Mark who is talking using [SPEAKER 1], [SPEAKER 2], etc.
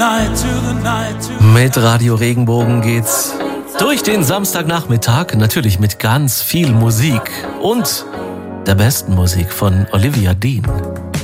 [SPEAKER 1] Mit Radio Regenbogen geht's durch den Samstagnachmittag, natürlich mit ganz viel Musik und der besten Musik von Olivia Dean.